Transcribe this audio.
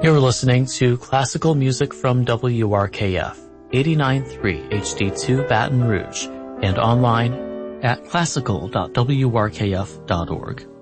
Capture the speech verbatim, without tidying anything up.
You're listening to classical music from W R K F, eighty-nine point three H D two Baton Rouge, and online at classical dot w r k f dot org.